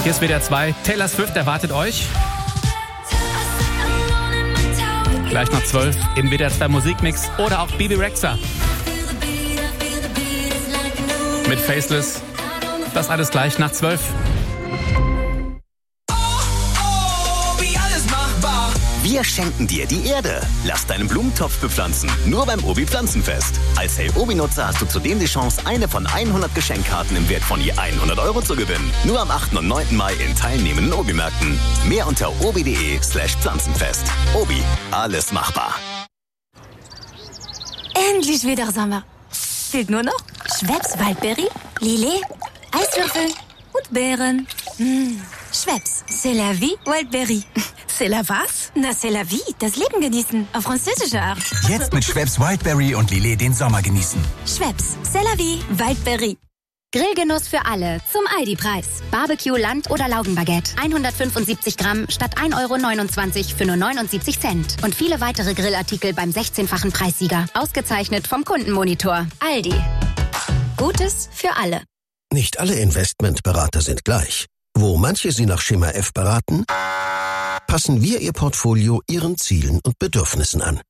Hier ist WDR 2. Taylor Swift erwartet euch. Gleich nach 12 im WDR 2 Musikmix oder auch Bibi Rexha. Mit Faceless. Das alles gleich nach 12. Wir schenken dir die Erde. Lass deinen Blumentopf bepflanzen. Nur beim Obi Pflanzenfest. Als Hey Obi-Nutzer hast du zudem die Chance, eine von 100 Geschenkkarten im Wert von je 100 € zu gewinnen. Nur am 8. und 9. Mai in teilnehmenden Obi-Märkten. Mehr unter obi.de/Pflanzenfest. Obi, alles machbar. Endlich wieder Sommer. Fehlt nur noch Schweppes Waldbeere, Lillet, Eiswürfel und Beeren. Schweppes, c'est la vie, Wildberry. C'est la was? Na, c'est la vie, das Leben genießen, auf französische Art. Jetzt mit Schweppes Wildberry und Lillet den Sommer genießen. Schweppes, c'est la vie, Wildberry. Grillgenuss für alle zum Aldi-Preis. Barbecue, Land- oder Laugenbaguette. 175 Gramm statt 1,29 € für nur 79 Cent. Und viele weitere Grillartikel beim 16-fachen Preissieger. Ausgezeichnet vom Kundenmonitor. Aldi. Gutes für alle. Nicht alle Investmentberater sind gleich. Wo manche Sie nach Schema F beraten, passen wir Ihr Portfolio Ihren Zielen und Bedürfnissen an.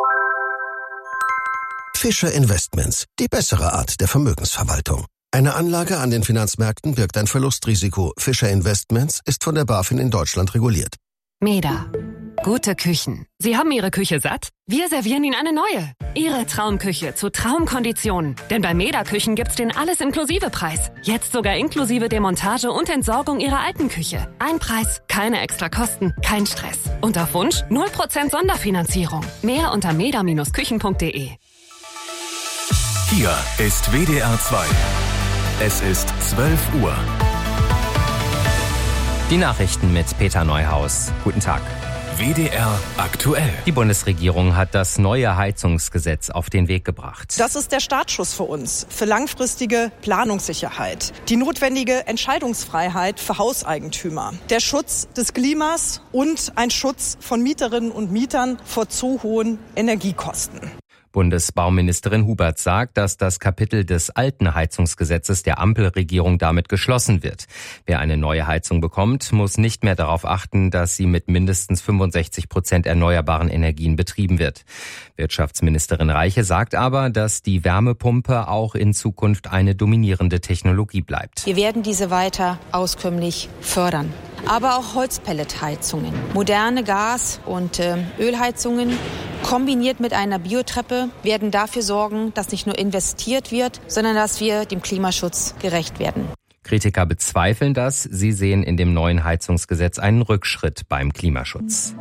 Fischer Investments, die bessere Art der Vermögensverwaltung. Eine Anlage an den Finanzmärkten birgt ein Verlustrisiko. Fischer Investments ist von der BaFin in Deutschland reguliert. Meda. Gute Küchen. Sie haben Ihre Küche satt? Wir servieren Ihnen eine neue. Ihre Traumküche zu Traumkonditionen. Denn bei Meda Küchen gibt's den Alles-Inklusive-Preis. Jetzt sogar inklusive Demontage und Entsorgung Ihrer alten Küche. Ein Preis, keine extra Kosten, kein Stress. Und auf Wunsch 0% Sonderfinanzierung. Mehr unter meda-küchen.de. Hier ist WDR 2. Es ist 12 Uhr. Die Nachrichten mit Peter Neuhaus. Guten Tag. WDR aktuell. Die Bundesregierung hat das neue Heizungsgesetz auf den Weg gebracht. Das ist der Startschuss für uns, für langfristige Planungssicherheit. Die notwendige Entscheidungsfreiheit für Hauseigentümer. Der Schutz des Klimas und ein Schutz von Mieterinnen und Mietern vor zu hohen Energiekosten. Bundesbauministerin Hubert sagt, dass das Kapitel des alten Heizungsgesetzes der Ampelregierung damit geschlossen wird. Wer eine neue Heizung bekommt, muss nicht mehr darauf achten, dass sie mit mindestens 65% erneuerbaren Energien betrieben wird. Wirtschaftsministerin Reiche sagt aber, dass die Wärmepumpe auch in Zukunft eine dominierende Technologie bleibt. Wir werden diese weiter auskömmlich fördern. Aber auch Holzpelletheizungen, moderne Gas- und Ölheizungen kombiniert mit einer Biotreppe werden dafür sorgen, dass nicht nur investiert wird, sondern dass wir dem Klimaschutz gerecht werden. Kritiker bezweifeln das. Sie sehen in dem neuen Heizungsgesetz einen Rückschritt beim Klimaschutz.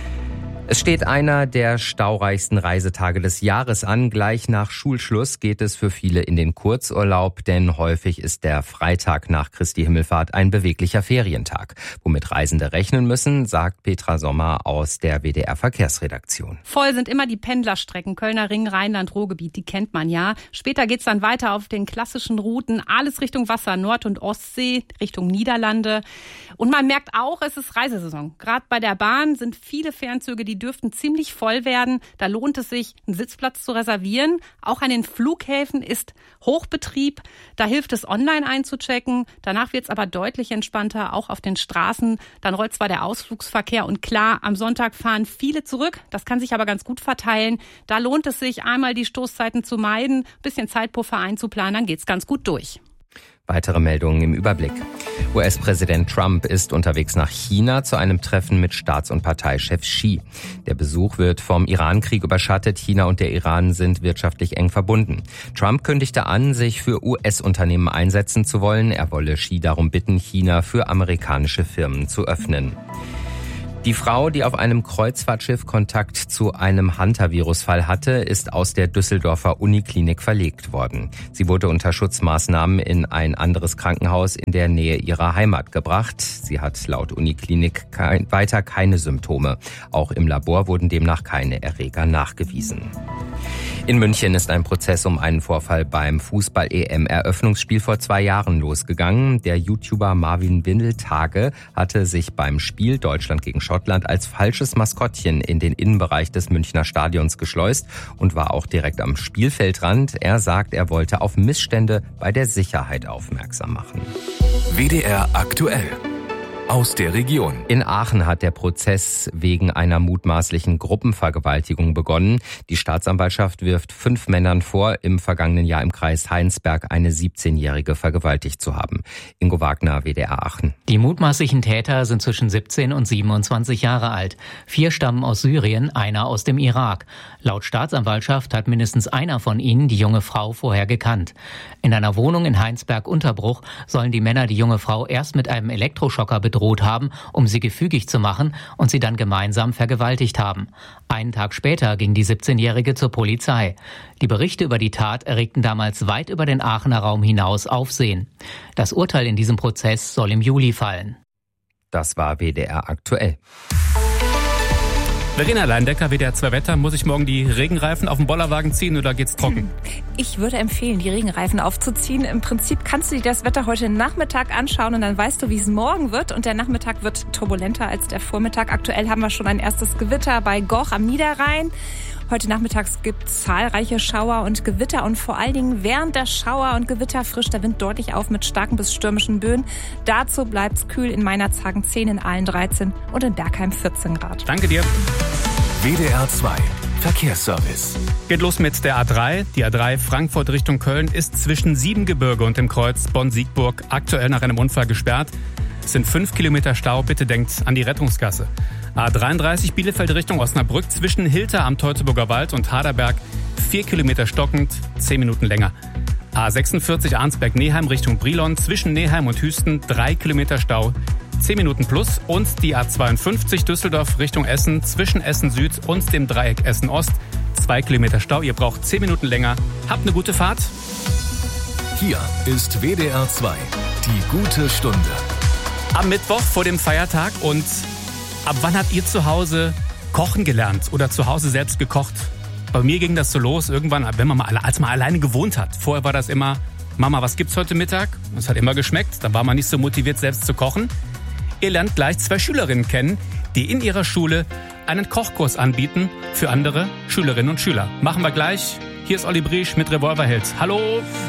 Es steht einer der staureichsten Reisetage des Jahres an. Gleich nach Schulschluss geht es für viele in den Kurzurlaub, denn häufig ist der Freitag nach Christi Himmelfahrt ein beweglicher Ferientag. Womit Reisende rechnen müssen, sagt Petra Sommer aus der WDR Verkehrsredaktion. Voll sind immer die Pendlerstrecken, Kölner Ring, Rheinland-Ruhr-Gebiet, die kennt man ja. Später geht's dann weiter auf den klassischen Routen, alles Richtung Wasser, Nord- und Ostsee, Richtung Niederlande. Und man merkt auch, es ist Reisesaison. Gerade bei der Bahn sind viele Fernzüge, die dürften ziemlich voll werden. Da lohnt es sich, einen Sitzplatz zu reservieren. Auch an den Flughäfen ist Hochbetrieb. Da hilft es, online einzuchecken. Danach wird es aber deutlich entspannter, auch auf den Straßen. Dann rollt zwar der Ausflugsverkehr und klar, am Sonntag fahren viele zurück. Das kann sich aber ganz gut verteilen. Da lohnt es sich, einmal die Stoßzeiten zu meiden, ein bisschen Zeitpuffer einzuplanen, dann geht's ganz gut durch. Weitere Meldungen im Überblick. US-Präsident Trump ist unterwegs nach China zu einem Treffen mit Staats- und Parteichef Xi. Der Besuch wird vom Iran-Krieg überschattet. China und der Iran sind wirtschaftlich eng verbunden. Trump kündigte an, sich für US-Unternehmen einsetzen zu wollen. Er wolle Xi darum bitten, China für amerikanische Firmen zu öffnen. Die Frau, die auf einem Kreuzfahrtschiff Kontakt zu einem Hantavirus-Fall hatte, ist aus der Düsseldorfer Uniklinik verlegt worden. Sie wurde unter Schutzmaßnahmen in ein anderes Krankenhaus in der Nähe ihrer Heimat gebracht. Sie hat laut Uniklinik weiter keine Symptome. Auch im Labor wurden demnach keine Erreger nachgewiesen. In München ist ein Prozess um einen Vorfall beim Fußball-EM-Eröffnungsspiel vor 2 Jahren losgegangen. Der YouTuber Marvin Windeltage hatte sich beim Spiel Deutschland gegen Schottland als falsches Maskottchen in den Innenbereich des Münchner Stadions geschleust und war auch direkt am Spielfeldrand. Er sagt, er wollte auf Missstände bei der Sicherheit aufmerksam machen. WDR aktuell. aus der Region. In Aachen hat der Prozess wegen einer mutmaßlichen Gruppenvergewaltigung begonnen. Die Staatsanwaltschaft wirft 5 Männern vor, im vergangenen Jahr im Kreis Heinsberg eine 17-Jährige vergewaltigt zu haben. Ingo Wagner, WDR Aachen. Die mutmaßlichen Täter sind zwischen 17 und 27 Jahre alt. 4 stammen aus Syrien, einer aus dem Irak. Laut Staatsanwaltschaft hat mindestens einer von ihnen die junge Frau vorher gekannt. In einer Wohnung in Heinsberg-Unterbruch sollen die Männer die junge Frau erst mit einem Elektroschocker bedroht haben, um sie gefügig zu machen und sie dann gemeinsam vergewaltigt haben. Einen Tag später ging die 17-Jährige zur Polizei. Die Berichte über die Tat erregten damals weit über den Aachener Raum hinaus Aufsehen. Das Urteil in diesem Prozess soll im Juli fallen. Das war WDR aktuell. Verena Leindecker, WDR 2 Wetter. Muss ich morgen die Regenreifen auf dem Bollerwagen ziehen oder geht's trocken? Ich würde empfehlen, die Regenreifen aufzuziehen. Im Prinzip kannst du dir das Wetter heute Nachmittag anschauen und dann weißt du, wie es morgen wird. Und der Nachmittag wird turbulenter als der Vormittag. Aktuell haben wir schon ein erstes Gewitter bei Goch am Niederrhein. Heute nachmittags gibt es zahlreiche Schauer und Gewitter und vor allen Dingen während der Schauer und Gewitter frischt der Wind deutlich auf mit starken bis stürmischen Böen. Dazu bleibt es kühl in Meinerzhagen 10, in Aalen 13 und in Bergheim 14 Grad. Danke dir. WDR 2 Verkehrsservice. Geht los mit der A3. Die A3 Frankfurt Richtung Köln ist zwischen Siebengebirge und dem Kreuz Bonn-Siegburg aktuell nach einem Unfall gesperrt. Es sind 5 Kilometer Stau. Bitte denkt an die Rettungsgasse. A33 Bielefeld Richtung Osnabrück zwischen Hilter am Teutoburger Wald und Haderberg 4 Kilometer stockend, 10 Minuten länger. A46 Arnsberg-Neheim Richtung Brilon zwischen Neheim und Hüsten 3 Kilometer Stau, 10 Minuten plus. Und die A52 Düsseldorf Richtung Essen zwischen Essen Süd und dem Dreieck Essen Ost 2 Kilometer Stau. Ihr braucht 10 Minuten länger. Habt eine gute Fahrt. Hier ist WDR 2, die gute Stunde. Am Mittwoch vor dem Feiertag. Und ab wann habt ihr zu Hause kochen gelernt oder zu Hause selbst gekocht? Bei mir ging das so los, irgendwann, als man alleine gewohnt hat. Vorher war das immer, Mama, was gibt's heute Mittag? Es hat immer geschmeckt, dann war man nicht so motiviert, selbst zu kochen. Ihr lernt gleich 2 Schülerinnen kennen, die in ihrer Schule einen Kochkurs anbieten für andere Schülerinnen und Schüler. Machen wir gleich. Hier ist Olli Briesch mit Revolverheld. Hallo!